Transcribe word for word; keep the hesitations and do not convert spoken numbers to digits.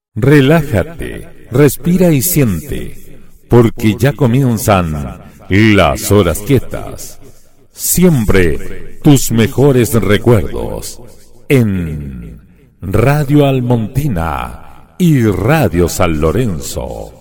Relájate, respira y siente, porque ya comienzan las horas quietas. Siempre tus mejores recuerdos en Radio Almontina y Radio San Lorenzo.